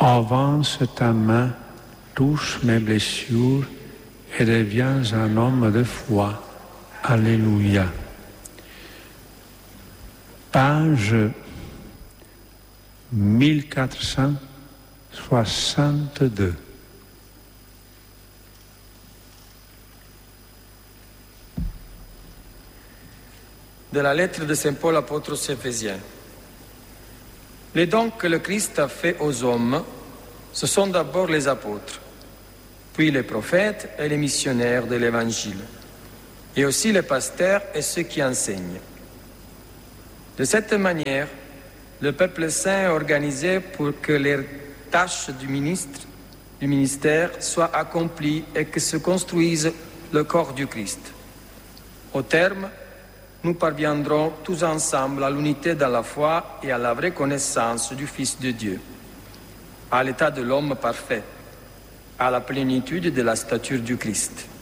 avance ta main, touche mes blessures et deviens un homme de foi. Alléluia. Page 1462. De la lettre de Saint Paul apôtre aux Éphésiens. Les dons que le Christ a faits aux hommes, ce sont d'abord les apôtres, puis les prophètes et les missionnaires de l'Évangile, et aussi les pasteurs et ceux qui enseignent. De cette manière, le peuple saint est organisé pour que les tâches du ministère soient accomplies et que se construise le corps du Christ. Au terme, nous parviendrons tous ensemble à l'unité dans la foi et à la vraie connaissance du Fils de Dieu, à l'état de l'homme parfait, à la plénitude de la stature du Christ.